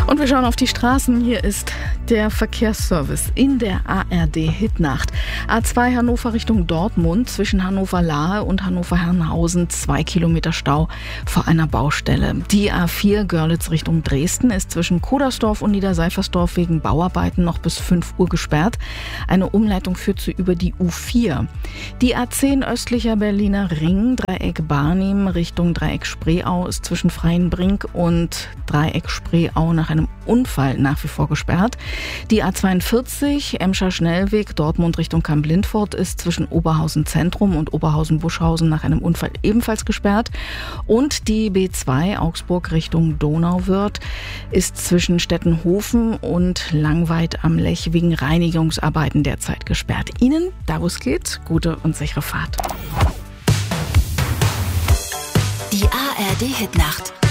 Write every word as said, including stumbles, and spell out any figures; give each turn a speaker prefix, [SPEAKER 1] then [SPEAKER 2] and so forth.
[SPEAKER 1] Und wir schauen auf die Straßen. Hier ist der Verkehrsservice in der A R D-Hitnacht. A zwei Hannover Richtung Dortmund, zwischen Hannover-Lahe und Hannover-Herrenhausen, zwei Kilometer Stau vor einer Baustelle. Die A vier Görlitz Richtung Dresden ist zwischen Kodersdorf und Niederseifersdorf wegen Bauarbeiten noch bis fünf Uhr gesperrt. Eine Umleitung führt zu über die U vier. Die A zehn östlicher Berliner Ring, Dreieck Barnim Richtung Dreieck Spreeau ist zwischen Freienbrink und Dreieck Spreeau nach einem Unfall nach wie vor gesperrt. Die A zweiundvierzig, Emscher Schnellweg, Dortmund Richtung Kamp-Lindfort ist zwischen Oberhausen Zentrum und Oberhausen-Buschhausen nach einem Unfall ebenfalls gesperrt. Und die B zwei, Augsburg Richtung Donauwörth, ist zwischen Stettenhofen und Langweid am Lech wegen Reinigungsarbeiten derzeit gesperrt. Ihnen, da wo es geht, gute und sichere Fahrt.
[SPEAKER 2] Die A R D-Hitnacht.